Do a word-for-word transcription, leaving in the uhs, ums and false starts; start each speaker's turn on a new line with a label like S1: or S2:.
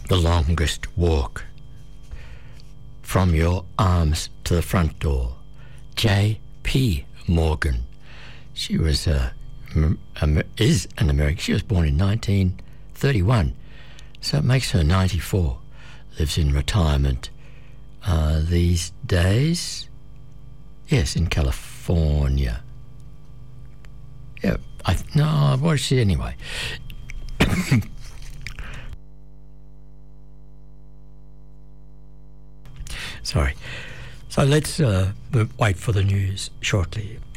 S1: The Longest Walk from Your Arms to the Front Door. J P Morgan. She was a, a, is an American. She was born in nineteen thirty-one, so it makes her ninety-four. Lives in retirement uh, these days. Yes, in California. Yeah, I no, what is she anyway? Sorry. So let's uh, wait for the news shortly.